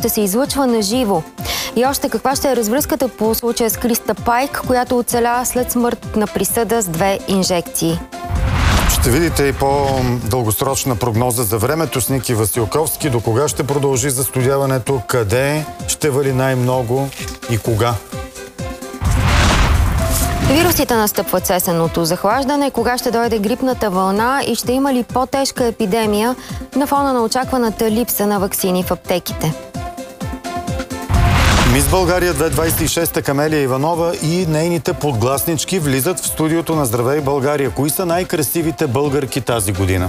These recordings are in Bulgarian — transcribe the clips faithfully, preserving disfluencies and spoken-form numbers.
ще се излъчва на живо. И още каква ще е развръзката по случая с Криста Пайк, която оцеля след смърт на присъда с две инжекции. Ще видите и по-дългосрочна прогноза за времето с Ники Василковски. До кога ще продължи застудяването, къде ще вали най-много и кога? Вирусите настъпват с есенното захлаждане, кога ще дойде грипната вълна и ще има ли по-тежка епидемия на фона на очакваната липса на ваксини в аптеките. Мис България две хиляди двадесет и шеста Камелия Иванова и нейните подгласнички влизат в студиото на Здравей България. Кои са най-красивите българки тази година?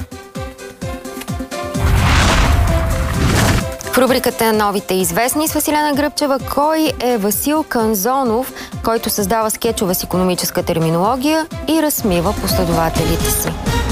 В рубриката "Новите известни" с Василена Гръбчева, кой е Васил Канзонов, който създава скетчове с икономическа терминология и разсмива последователите си.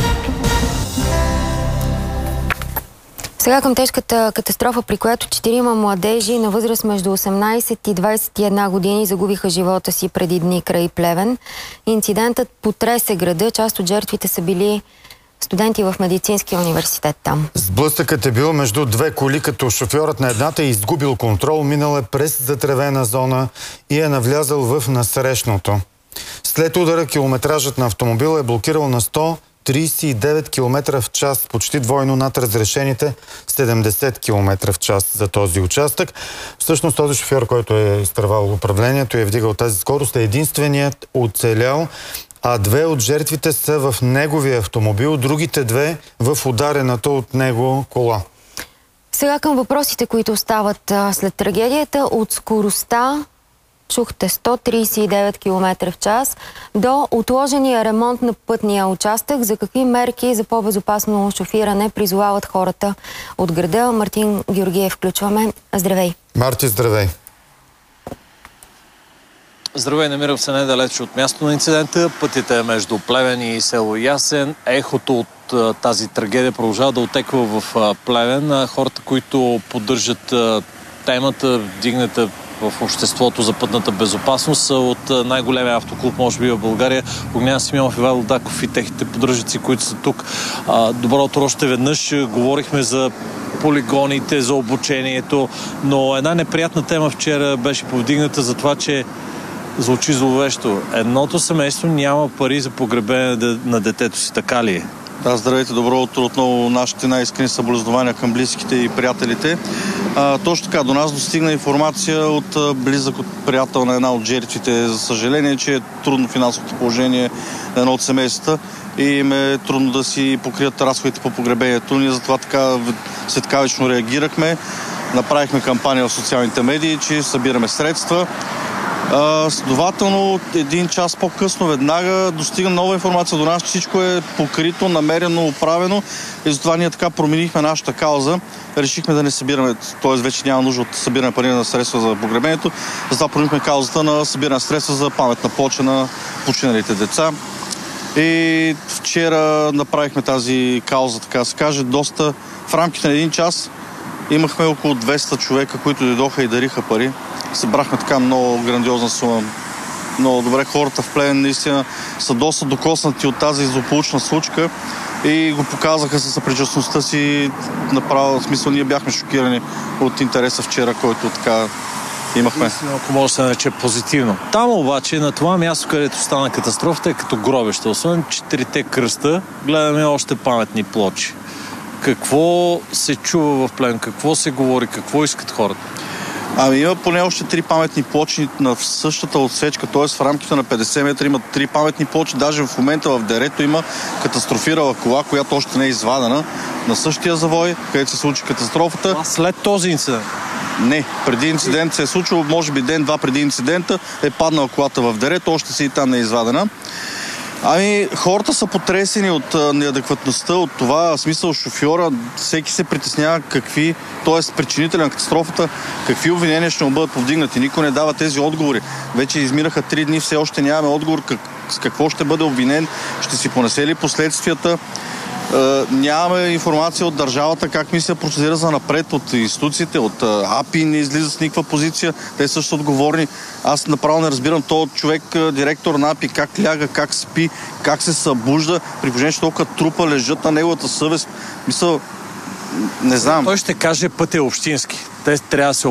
Сега към тежката катастрофа, при която четирима младежи на възраст между осемнадесет и двадесет и една години загубиха живота си преди дни край Плевен. Инцидентът потресе града. Част от жертвите са били студенти в медицинския университет там. Сблъсъкът е бил между две коли, като шофьорът на едната е изгубил контрол, минал е през затревена зона и е навлязал в насрещното. След удара километражът на автомобила е блокирал на сто тридесет и девет километра в час, почти двойно над разрешените седемдесет километра в час за този участък. Всъщност този шофьор, който е изтървал управлението и е вдигал тази скорост, е единственият оцелял, а две от жертвите са в неговия автомобил, другите две в ударената от него кола. Сега към въпросите, които остават след трагедията. От скоростта, чухте сто тридесет и девет километра в час, до отложения ремонт на пътния участък. За какви мерки за по-безопасно шофиране призовават хората от града? Мартин Георгиев включваме. Здравей! Марти, здравей! Здравей, намирам се недалеч от място на инцидента. Пътят е между Плевен и село Ясен. Ехото от а, тази трагедия продължава да отеква в а, Плевен. А, хората, които поддържат а, темата, вдигната в обществото за пътната безопасност, са от а, най-големия автоклуб, може би в България, Огнян Симеонов, Ивайло Даков и техните поддръжници, които са тук. А, добро утро още веднъж. Говорихме за полигоните, за обучението, но една неприятна тема вчера беше повдигната за това, че звучи зловещо. Едното семейство няма пари за погребение на детето си, така ли е? Да, здравейте, добро утро. Отново нашите най-искрени съболезнования към близките и приятелите. А, точно така, до нас достигна информация от а, близък от приятел на една от жертвите, за съжаление, че е трудно финансовото положение на едно от семействата и им е трудно да си покрият разходите по погребението. Ние затова така светкавично реагирахме. Направихме кампания в социалните медии, че събираме средства. Uh, следователно, един час по-късно веднага достига нова информация до нас, че всичко е покрито, намерено, оправено и затова ние така променихме нашата кауза. Решихме да не събираме, т.е. вече няма нужда от събиране пари на средства за погребението, затова променихме каузата на събиране средства за паметна плоча на починалите деца. И вчера направихме тази кауза, така се каже, доста в рамките на един час. Имахме около двеста човека, които дойдоха и дариха пари. Събрахме така много грандиозна сума. Много добре, хората в Плевен наистина са доста докоснати от тази злополучна случка и го показаха със съпричастността си. Направо, в смисъл, ние бяхме шокирани от интереса вчера, който така имахме. Ако може да се нарече позитивно. Там обаче, на това място, където стана катастрофата, е като гробище. Освен четирите кръста, гледаме още паметни плочи. Какво се чува в Плевен? Какво се говори? Какво искат хората? Ами има поне още три паметни плочи на същата отсечка, т.е. в рамките на петдесет метра има три паметни плочи. Даже в момента в дерето има катастрофирала кола, която още не е извадена на същия завой, където се случи катастрофата. А след този инцидент? Не, преди инцидент се е случило, може би ден-два преди инцидента е паднала колата в дерето, още си и там не е извадена. Ами, хората са потресени от а, неадекватността, от това, в смисъл шофьора, всеки се притеснява какви, т.е. причинителя на катастрофата, какви обвинения ще му бъдат повдигнати. Никой не дава тези отговори. Вече изминаха три дни, все още нямаме отговор как, с какво ще бъде обвинен, ще си понесе ли последствията. Uh, нямаме информация от държавата как мисля процедира за напред, от институциите, от uh, АПИ не излиза с никаква позиция. Те също са отговорни. Аз направо не разбирам този човек, директор на АПИ, как ляга, как спи, как се събужда, при положение, че толкова трупа лежат на неговата съвест. Мисля, не знам. Той ще каже, път е общински. Те трябва да се